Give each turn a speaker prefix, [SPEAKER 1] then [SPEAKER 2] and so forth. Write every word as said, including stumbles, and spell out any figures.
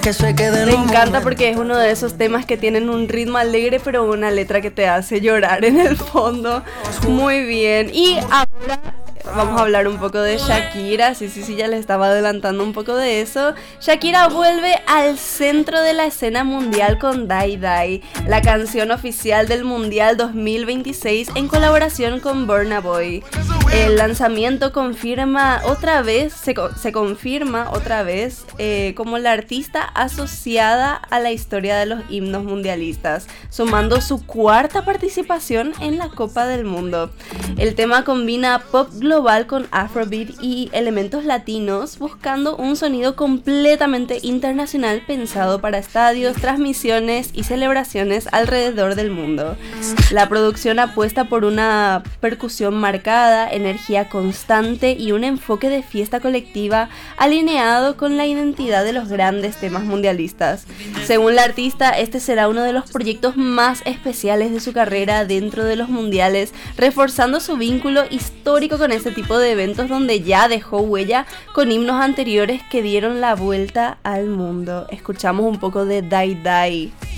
[SPEAKER 1] Que se quede
[SPEAKER 2] Me encanta porque es uno de esos temas que tienen un ritmo alegre pero una letra que te hace llorar en el fondo. Muy bien. Y ahora vamos a hablar un poco de Shakira. Sí, sí, sí, ya les estaba adelantando un poco de eso. Shakira vuelve al centro de la escena mundial con Die Die, la canción oficial del Mundial dos mil veintiséis en colaboración con Burna Boy. El lanzamiento confirma otra vez, se, se confirma otra vez eh, como la artista asociada a la historia de los himnos mundialistas, sumando su cuarta participación en la Copa del Mundo. El tema combina pop global con afrobeat y elementos latinos, buscando un sonido completamente internacional pensado para estadios, transmisiones y celebraciones alrededor del mundo. La producción apuesta por una percusión marcada, energía constante y un enfoque de fiesta colectiva alineado con la identidad de los grandes temas mundialistas. Según la artista, este será uno de los proyectos más especiales de su carrera dentro de los mundiales, reforzando su vínculo histórico con este tipo de eventos donde ya dejó huella con himnos anteriores que dieron la vuelta al mundo. Escuchamos un poco de Die Die.